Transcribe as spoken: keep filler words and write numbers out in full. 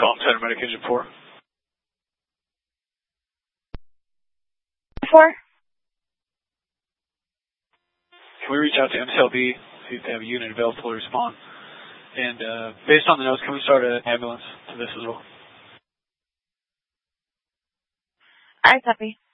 Call Center Medic Engine four. Four. Can we reach out to M C L B, see if they have a unit available to respond? And uh, based on the notes, can we start an ambulance to this as well? I copy.